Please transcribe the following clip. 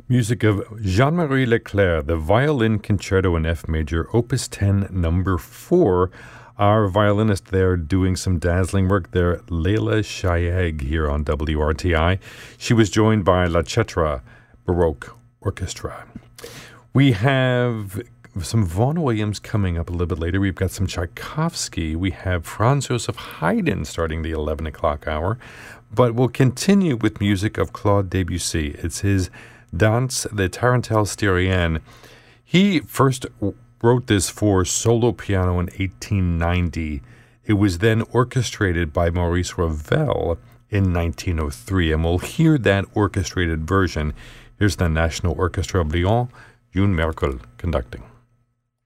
Music of Jean-Marie Leclerc, the Violin Concerto in F Major, Opus 10, number 4. Our violinist there doing some dazzling work there, Leila Shayeg, here on WRTI. She was joined by La Cetra Baroque Orchestra. We have some Vaughan Williams coming up a little bit later. We've got some Tchaikovsky. We have Franz Joseph Haydn starting the 11 o'clock hour. But we'll continue with music of Claude Debussy. It's his Danse des Tarentelles Styriennes. He first wrote this for solo piano in 1890. It was then orchestrated by Maurice Ravel in 1903, and we'll hear that orchestrated version. Here's the National Orchestra of Lyon, Youn Merkel conducting.